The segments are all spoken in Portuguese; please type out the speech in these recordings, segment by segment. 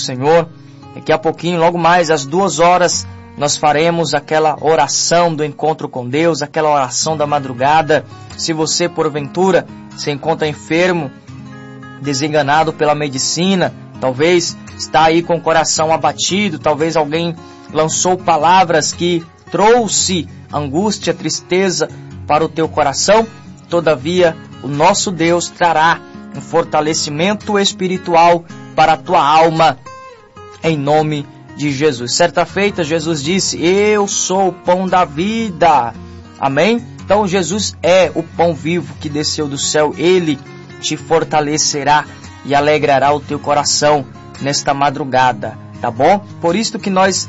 Senhor. Daqui a pouquinho, logo mais, às 2h, nós faremos aquela oração do encontro com Deus, aquela oração da madrugada. Se você, porventura, se encontra enfermo, desenganado pela medicina, talvez está aí com o coração abatido, talvez alguém lançou palavras que trouxe angústia, tristeza para o teu coração, todavia o nosso Deus trará um fortalecimento espiritual para a tua alma, em nome de Jesus. Certa feita, Jesus disse: eu sou o pão da vida. Amém? Então Jesus é o pão vivo que desceu do céu. Ele te fortalecerá e alegrará o teu coração nesta madrugada, tá bom? Por isso que nós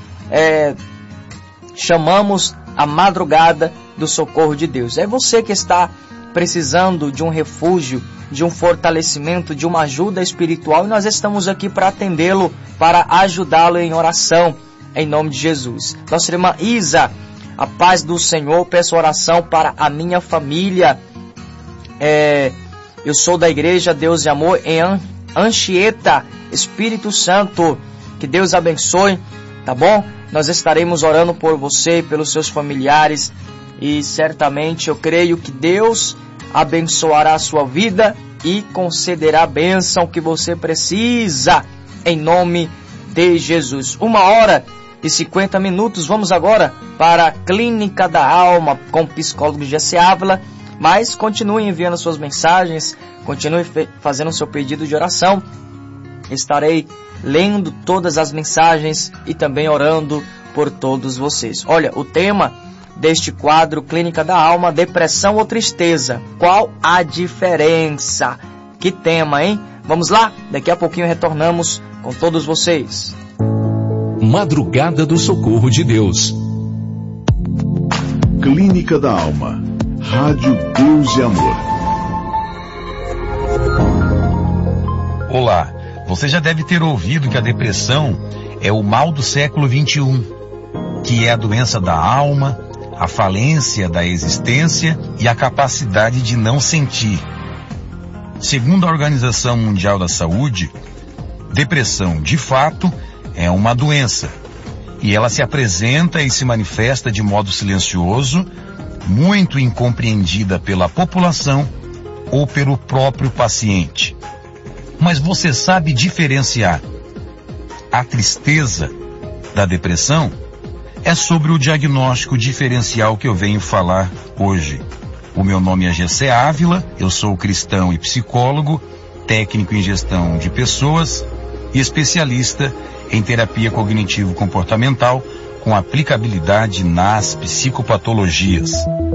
chamamos a madrugada do socorro de Deus. É você que está precisando de um refúgio, de um fortalecimento, de uma ajuda espiritual, e nós estamos aqui para atendê-lo, para ajudá-lo em oração, em nome de Jesus. Nossa irmã Isa, a paz do Senhor, peço oração para a minha família. Eu sou da Igreja Deus e Amor em Anchieta, Espírito Santo. Que Deus abençoe, tá bom? Nós estaremos orando por você, pelos seus familiares, e certamente eu creio que Deus abençoará a sua vida e concederá a bênção que você precisa, em nome de Jesus. 1h50. Vamos agora para a Clínica da Alma com o psicólogo Jesse Ávila. Mas continue enviando suas mensagens, continue fazendo seu pedido de oração. Estarei lendo todas as mensagens e também orando por todos vocês. Olha, o tema deste quadro Clínica da Alma: depressão ou tristeza? Qual a diferença? Que tema, hein? Vamos lá? Daqui a pouquinho retornamos com todos vocês. Madrugada do Socorro de Deus. Clínica da Alma. Rádio Deus e Amor. Olá, você já deve ter ouvido que a depressão é o mal do século XXI, que é a doença da alma, a falência da existência e a capacidade de não sentir. Segundo a Organização Mundial da Saúde, depressão, de fato, é uma doença, e ela se apresenta e se manifesta de modo silencioso, muito incompreendida pela população ou pelo próprio paciente. Mas você sabe diferenciar a tristeza da depressão? É sobre o diagnóstico diferencial que eu venho falar hoje. O meu nome é Jesse Ávila, eu sou cristão e psicólogo, técnico em gestão de pessoas e especialista em terapia cognitivo-comportamental com aplicabilidade nas psicopatologias.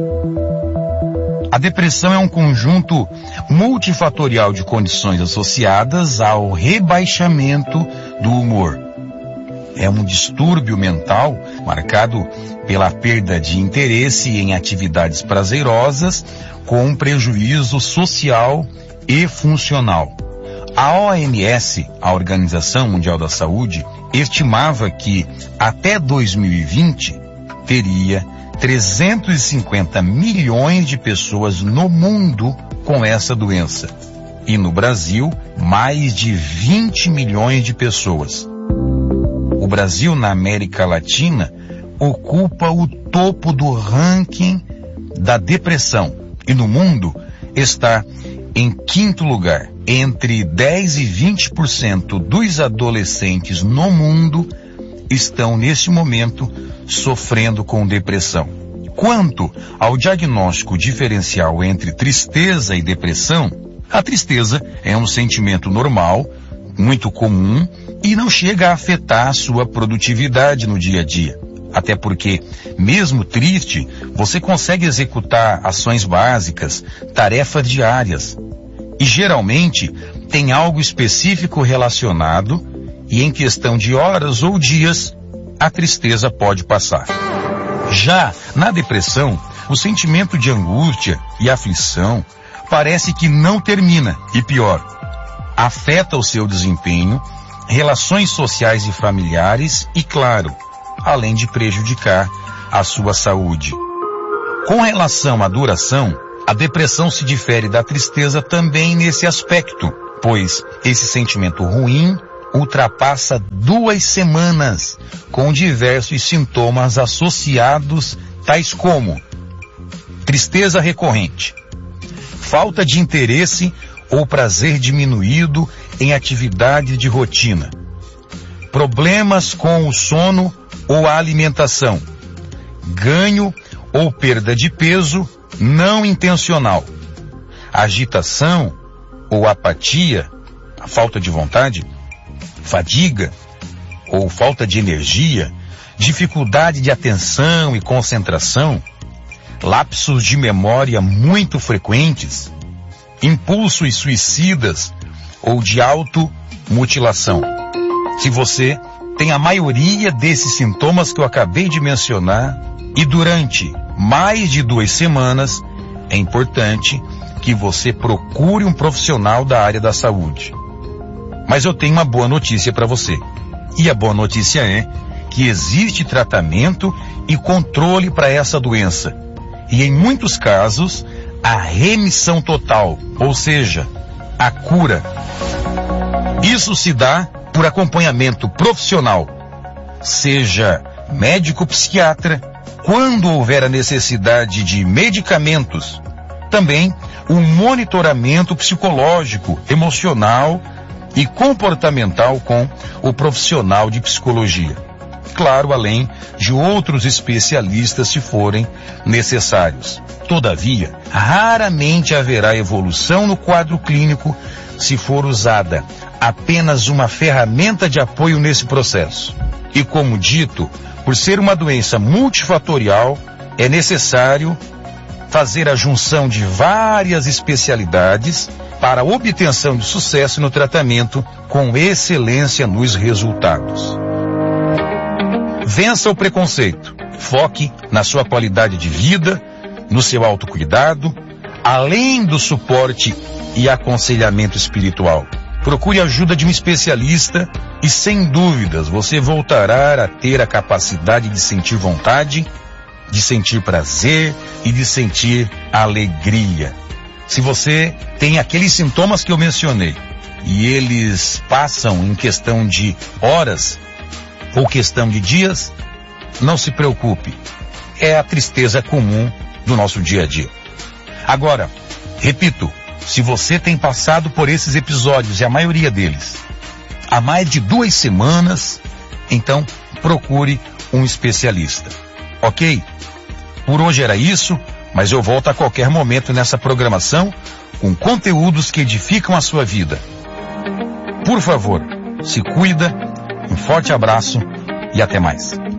A depressão é um conjunto multifatorial de condições associadas ao rebaixamento do humor. É um distúrbio mental marcado pela perda de interesse em atividades prazerosas, com um prejuízo social e funcional. A OMS, a Organização Mundial da Saúde, estimava que até 2020 teria 350 milhões de pessoas no mundo com essa doença. E no Brasil, mais de 20 milhões de pessoas. O Brasil, na América Latina, ocupa o topo do ranking da depressão. E no mundo está em 5º lugar. Entre 10% e 20% dos adolescentes no mundo estão, neste momento, sofrendo com depressão. Quanto ao diagnóstico diferencial entre tristeza e depressão, a tristeza é um sentimento normal, muito comum, e não chega a afetar a sua produtividade no dia a dia. Até porque, mesmo triste, você consegue executar ações básicas, tarefas diárias. E geralmente tem algo específico relacionado e em questão de horas ou dias, a tristeza pode passar. Já na depressão, o sentimento de angústia e aflição parece que não termina e pior, afeta o seu desempenho, relações sociais e familiares e, claro, além de prejudicar a sua saúde. Com relação à duração, a depressão se difere da tristeza também nesse aspecto, pois esse sentimento ruim ultrapassa 2 semanas com diversos sintomas associados, tais como tristeza recorrente, falta de interesse ou prazer diminuído em atividades de rotina, problemas com o sono ou a alimentação, ganho ou perda de peso não intencional, agitação ou apatia, a falta de vontade, fadiga ou falta de energia, dificuldade de atenção e concentração, lapsos de memória muito frequentes, impulsos suicidas ou de automutilação. Se você tem a maioria desses sintomas que eu acabei de mencionar e durante mais de 2 semanas, é importante que você procure um profissional da área da saúde. Mas eu tenho uma boa notícia para você. E a boa notícia é que existe tratamento e controle para essa doença. E em muitos casos, a remissão total, ou seja, a cura. Isso se dá por acompanhamento profissional, seja médico psiquiatra, quando houver a necessidade de medicamentos, também um monitoramento psicológico, emocional e comportamental com o profissional de psicologia. Claro, além de outros especialistas se forem necessários. Todavia, raramente haverá evolução no quadro clínico se for usada apenas uma ferramenta de apoio nesse processo. E como dito, por ser uma doença multifatorial, é necessário fazer a junção de várias especialidades para a obtenção de sucesso no tratamento com excelência nos resultados. Vença o preconceito. Foque na sua qualidade de vida, no seu autocuidado, além do suporte e aconselhamento espiritual. Procure a ajuda de um especialista e, sem dúvidas, você voltará a ter a capacidade de sentir vontade, de sentir prazer e de sentir alegria. Se você tem aqueles sintomas que eu mencionei e eles passam em questão de horas ou questão de dias, não se preocupe. É a tristeza comum do nosso dia a dia. Agora, repito, se você tem passado por esses episódios, e a maioria deles, há mais de 2 semanas, então procure um especialista. Ok? Por hoje era isso, mas eu volto a qualquer momento nessa programação com conteúdos que edificam a sua vida. Por favor, se cuida, um forte abraço e até mais.